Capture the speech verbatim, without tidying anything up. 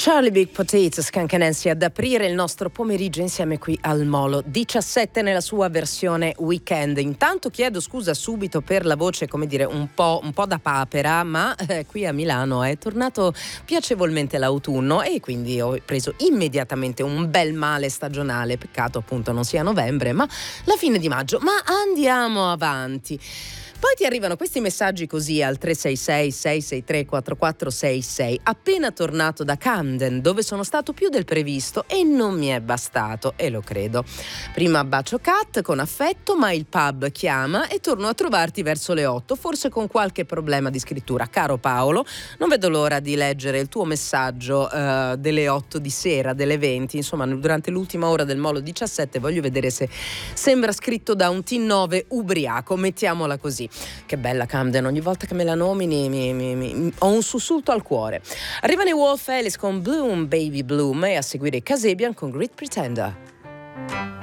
Charlie Big Potatoes, Skunk Nancy ad aprire il nostro pomeriggio insieme qui al Molo diciassette nella sua versione weekend. Intanto chiedo scusa subito per la voce, come dire, un po', un po' da papera, ma eh, qui a Milano è tornato piacevolmente l'autunno e quindi ho preso immediatamente un bel male stagionale. Peccato appunto non sia novembre, ma la fine di maggio. Ma andiamo avanti. Poi ti arrivano questi messaggi così al tre sei sei sei sei tre quattro quattro sei sei. Appena tornato da Camden, dove sono stato più del previsto e non mi è bastato, e lo credo. Prima bacio Kat con affetto, ma il pub chiama e torno a trovarti verso le otto, forse con qualche problema di scrittura. Caro Paolo, non vedo l'ora di leggere il tuo messaggio uh, delle otto di sera, delle venti, insomma durante l'ultima ora del Molo diciassette. Voglio vedere se sembra scritto da un T nove ubriaco, mettiamola così. Che bella Camden, ogni volta che me la nomini mi, mi, mi, ho un sussulto al cuore. Arrivano i Wolf Alice con Bloom Baby Bloom e a seguire i Kasabian con Great Pretender.